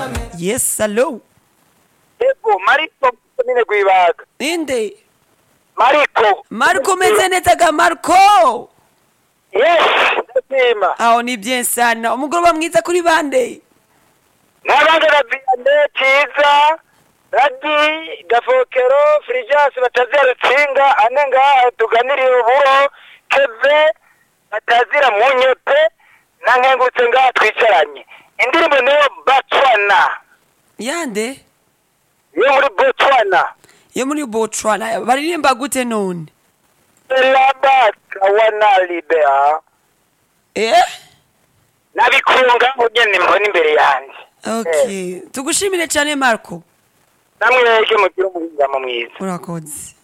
Yes, hello. Ego, Mariko nyine gwibaga. Inde. Mariko meze neza ga Marco. Yes, ndashima. Aho ni bien sana. Umugoroba mwiza kuri bande. Nabanga gabiande Kiza, Radi, Gafokero, Frijas batazira rutsinga anenga tuganiriye uburo Keve batazira munyote nankengutse nga twicaranye. Indirimbo niyo Botswana. Yande? Yo muri Botswana. Yo muri Botswana. Baririmba gute none? Laba kawana libea. Nabikunga nyene mbona imbere yanjye. Okay. Tugushimire cyane Marco. Namwe yeke mugira umuhinga mwiza. Urakoze.